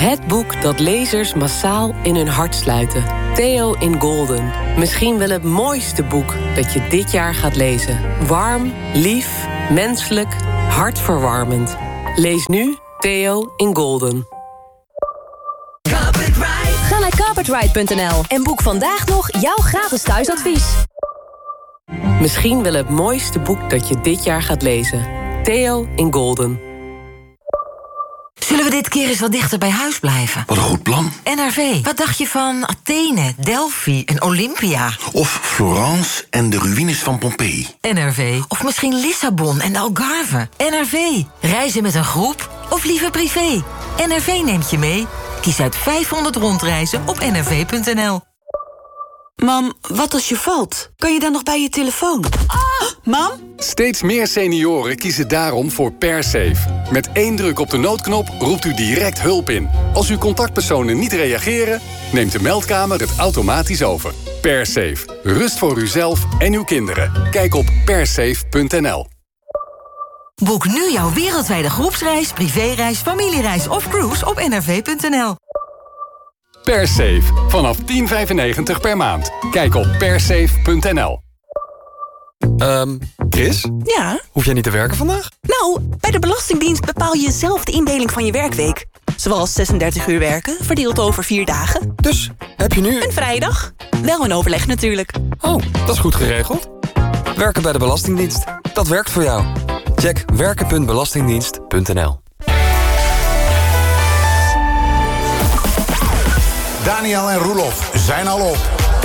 Het boek dat lezers massaal in hun hart sluiten. Theo in Golden. Misschien wel het mooiste boek dat je dit jaar gaat lezen. Warm, lief, menselijk, hartverwarmend. Lees nu Theo in Golden. Ga naar carpetride.nl en boek vandaag nog jouw gratis thuisadvies. Misschien wel het mooiste boek dat je dit jaar gaat lezen. Theo in Golden. Zullen we dit keer eens wat dichter bij huis blijven? Wat een goed plan. NRV, wat dacht je van Athene, Delphi en Olympia? Of Florence en de ruïnes van Pompeii. NRV, of misschien Lissabon en de Algarve. NRV, reizen met een groep of liever privé? NRV neemt je mee. Kies uit 500 rondreizen op nrv.nl. Mam, wat als je valt? Kan je dan nog bij je telefoon? Mam? Steeds meer senioren kiezen daarom voor PerSafe. Met 1 druk op de noodknop roept u direct hulp in. Als uw contactpersonen niet reageren, neemt de meldkamer het automatisch over. PerSafe. Rust voor uzelf en uw kinderen. Kijk op persafe.nl. Boek nu jouw wereldwijde groepsreis, privéreis, familiereis of cruise op nrv.nl. PerSafe. Vanaf $10,95 per maand. Kijk op persafe.nl. Chris? Ja? Hoef jij niet te werken vandaag? Nou, bij de Belastingdienst bepaal je zelf de indeling van je werkweek. Zoals 36 uur werken, verdeeld over 4 dagen. Dus, heb je nu... Een vrijdag. Wel een overleg natuurlijk. Oh, dat is goed geregeld. Werken bij de Belastingdienst. Dat werkt voor jou. Check werken.belastingdienst.nl. Daniel en Roelof zijn al op.